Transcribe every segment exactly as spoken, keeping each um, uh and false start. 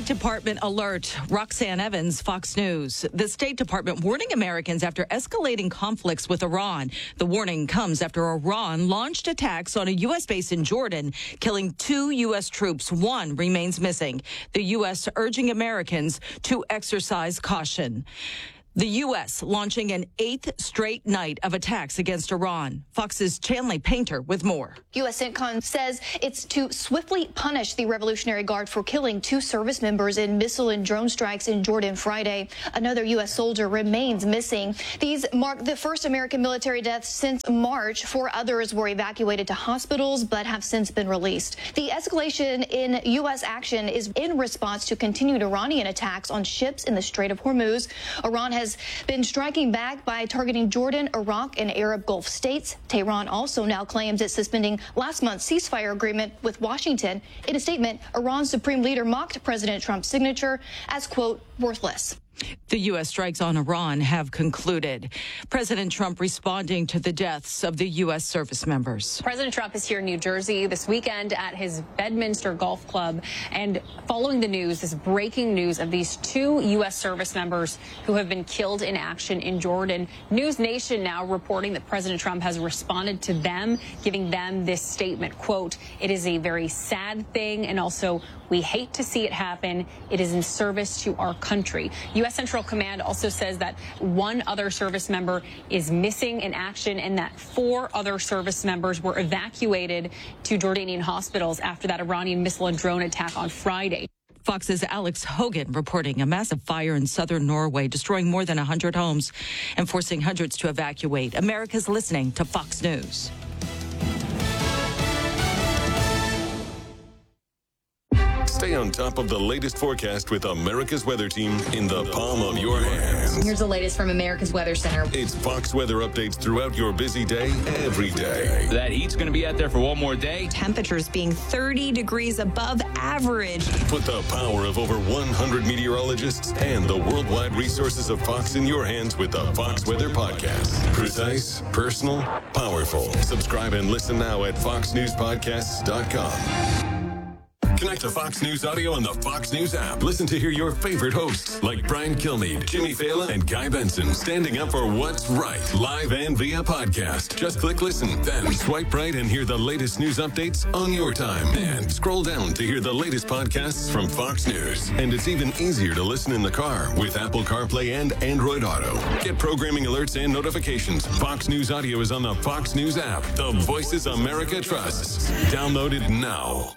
Department alert. Roxanne Evans, Fox News. The State Department warning Americans after escalating conflicts with Iran. The warning comes after Iran launched attacks on a U S base in Jordan, killing two U S troops. One remains missing. The U S urging Americans to exercise caution. The U S launching an eighth straight night of attacks against Iran. Fox's Chanley Painter with more. U S CENTCOM says it's to swiftly punish the Revolutionary Guard for killing two service members in missile and drone strikes in Jordan Friday. Another U S soldier remains missing. These mark the first American military deaths since March. Four others were evacuated to hospitals but have since been released. The escalation in U S action is in response to continued Iranian attacks on ships in the Strait of Hormuz. Iran has been striking back by targeting Jordan, Iraq, and Arab Gulf states. Tehran also now claims it's suspending last month's ceasefire agreement with Washington. In a statement, Iran's supreme leader mocked President Trump's signature as, quote, worthless. The U S strikes on Iran have concluded. President Trump responding to the deaths of the U S service members. President Trump is here in New Jersey this weekend at his Bedminster Golf Club. And following the news, this breaking news of these two U S service members who have been killed in action in Jordan, News Nation now reporting that President Trump has responded to them, giving them this statement, quote, "It is a very sad thing, and also we hate to see it happen. It is in service to our country." U S Central Command also says that one other service member is missing in action and that four other service members were evacuated to Jordanian hospitals after that Iranian missile and drone attack on Friday. Fox's Alex Hogan reporting a massive fire in southern Norway, destroying more than one hundred homes and forcing hundreds to evacuate. America's listening to Fox News. Stay on top of the latest forecast with America's Weather Team in the palm of your hands. Here's the latest from America's Weather Center. It's Fox weather updates throughout your busy day, every day. That heat's going to be out there for one more day. Temperatures being thirty degrees above average. Put the power of over one hundred meteorologists and the worldwide resources of Fox in your hands with the Fox Weather Podcast. Precise, personal, powerful. Subscribe and listen now at fox news podcasts dot com. Connect to Fox News Audio on the Fox News app. Listen to hear your favorite hosts like Brian Kilmeade, Jimmy Fallon, and Guy Benson standing up for what's right, live and via podcast. Just click listen, then swipe right and hear the latest news updates on your time. And scroll down to hear the latest podcasts from Fox News. And it's even easier to listen in the car with Apple CarPlay and Android Auto. Get programming alerts and notifications. Fox News Audio is on the Fox News app. The voices America trusts. Download it now.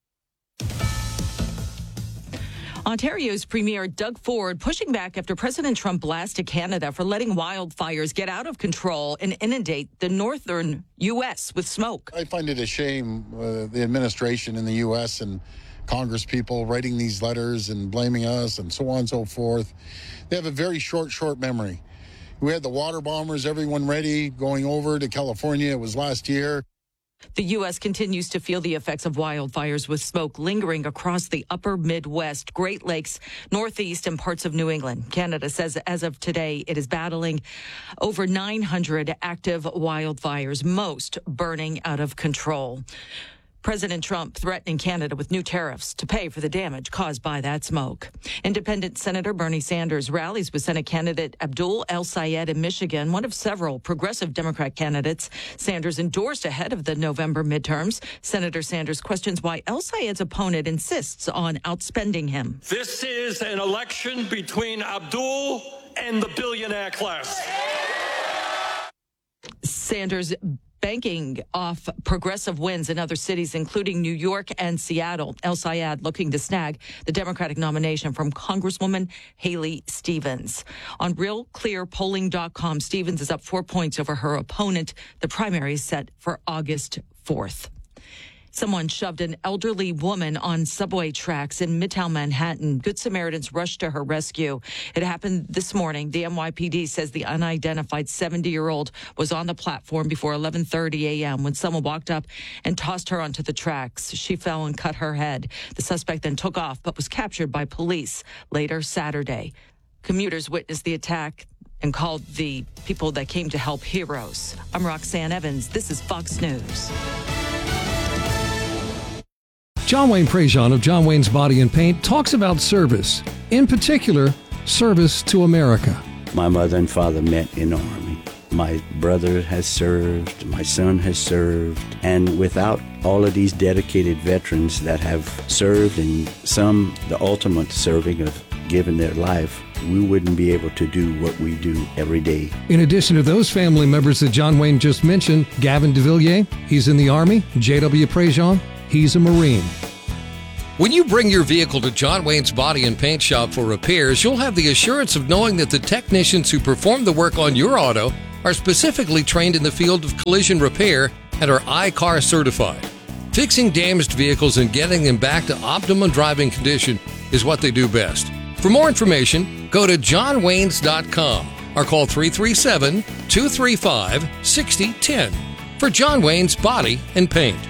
Ontario's Premier Doug Ford pushing back after President Trump blasted Canada for letting wildfires get out of control and inundate the northern U S with smoke. I find it a shame uh, the administration in the U S and Congress people writing these letters and blaming us and so on and so forth. They have a very short, short memory. We had the water bombers, everyone ready, going over to California. It was last year. The U S continues to feel the effects of wildfires with smoke lingering across the upper Midwest, Great Lakes, Northeast, and parts of New England. Canada says as of today, it is battling over nine hundred active wildfires, most burning out of control. President Trump threatening Canada with new tariffs to pay for the damage caused by that smoke. Independent Senator Bernie Sanders rallies with Senate candidate Abdul El-Sayed in Michigan, one of several progressive Democrat candidates Sanders endorsed ahead of the November midterms. Senator Sanders questions why El-Sayed's opponent insists on outspending him. This is an election between Abdul and the billionaire class. Sanders banking off progressive wins in other cities, including New York and Seattle. El-Sayed looking to snag the Democratic nomination from Congresswoman Haley Stevens. On real clear polling dot com, Stevens is up four points over her opponent. The primary is set for August fourth. Someone shoved an elderly woman on subway tracks in Midtown Manhattan. Good Samaritans rushed to her rescue. It happened this morning. The N Y P D says the unidentified seventy-year-old was on the platform before eleven thirty a.m. when someone walked up and tossed her onto the tracks. She fell and cut her head. The suspect then took off but was captured by police later Saturday. Commuters witnessed the attack and called the people that came to help heroes. I'm Roxanne Evans. This is Fox News. John Wayne Prejean of John Wayne's Body and Paint talks about service, in particular, service to America. My mother and father met in the Army. My brother has served, my son has served, and without all of these dedicated veterans that have served, and some the ultimate serving of giving their life, we wouldn't be able to do what we do every day. In addition to those family members that John Wayne just mentioned, Gavin DeVilliers, he's in the Army. J W Prejean, he's a Marine. When you bring your vehicle to John Wayne's Body and Paint Shop for repairs, you'll have the assurance of knowing that the technicians who perform the work on your auto are specifically trained in the field of collision repair and are I C A R certified. Fixing damaged vehicles and getting them back to optimum driving condition is what they do best. For more information, go to john waynes dot com or call three three seven, two three five, six zero one zero for John Wayne's Body and Paint.